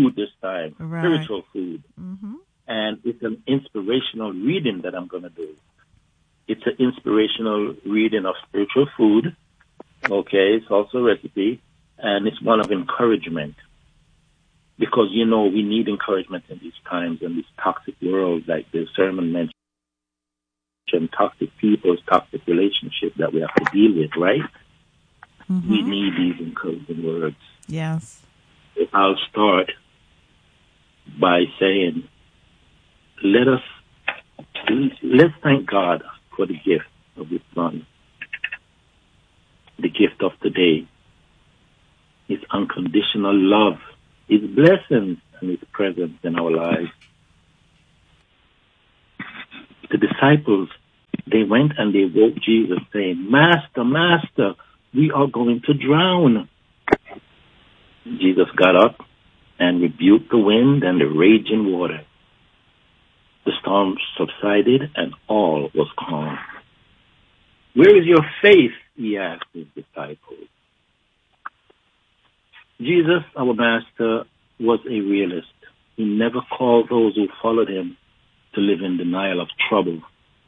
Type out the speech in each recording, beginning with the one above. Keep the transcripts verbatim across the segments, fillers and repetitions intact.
food this time, right. spiritual food. Mm-hmm. And it's an inspirational reading that I'm going to do. It's an inspirational reading of spiritual food. Okay, it's also a recipe, and it's one of encouragement. Because, you know, we need encouragement in these times, in this toxic world, like the sermon mentioned, toxic people, toxic relationships that we have to deal with, right? Mm-hmm. We need these encouraging words. Yes. I'll start by saying, let us, let's thank God for the gift of His Son, the gift of today, His unconditional love, His blessings, and His presence in our lives. The disciples, they went and they woke Jesus saying, Master, Master, we are going to drown. Jesus got up and rebuked the wind and the raging water. The storm subsided and all was calm. Where is your faith? He asked his disciples. Jesus, our master, was a realist. He never called those who followed him to live in denial of trouble.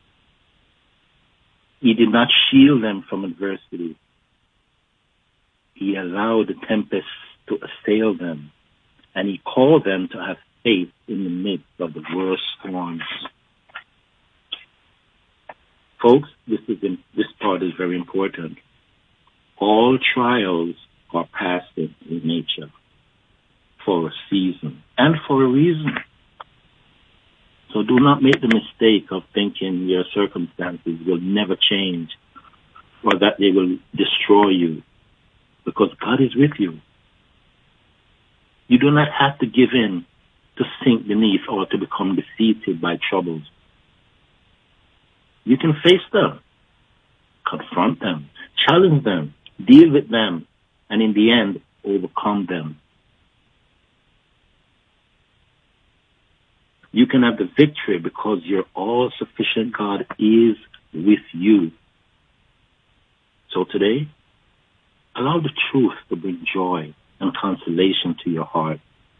He did not shield them from adversity. He allowed the tempests to assail them, and he called them to have faith in the midst of the worst storms. Folks, this is in, this part is very important. All trials are passing in nature for a season and for a reason. So do not make the mistake of thinking your circumstances will never change or that they will destroy you, because God is with you. You do not have to give in to sink beneath or to become defeated by troubles. You can face them, confront them, challenge them, deal with them, and in the end, overcome them. You can have the victory because your all-sufficient God is with you. So today, allow the truth to bring joy and consolation to your heart.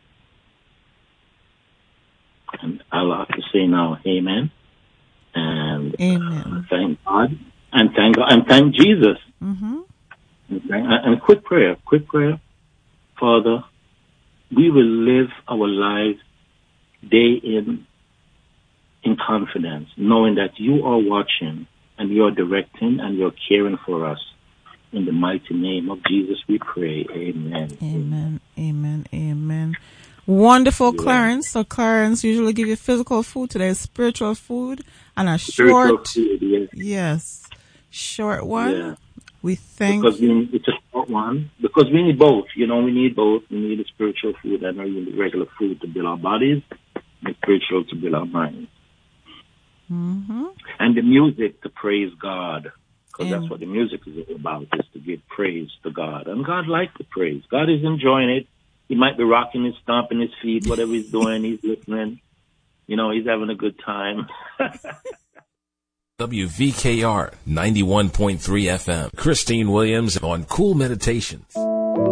And I'll have to say now, amen. And amen. Thank God. And thank God. And thank Jesus. Mm-hmm. And, thank, and quick prayer, quick prayer. Father, we will live our lives day in, in confidence, knowing that you are watching and you are directing and you're caring for us. In the mighty name of Jesus, we pray. Amen. Amen. Amen. Amen. Wonderful, yeah. Clarence. So Clarence usually give you physical food. Today is spiritual food and a spiritual short, food, yes. yes, short one. Yeah. We thank because we, it's a short one because we need both. You know, we need both. We need the spiritual food and the regular food to build our bodies, and spiritual to build our minds, mm-hmm. and the music to praise God. Because that's what the music is all about, is to give praise to God. And God likes the praise. God is enjoying it. He might be rocking his, stomping his feet, whatever he's doing, he's listening. You know, he's having a good time. W V K R ninety-one point three F M. Christine Williams on Cool Meditations.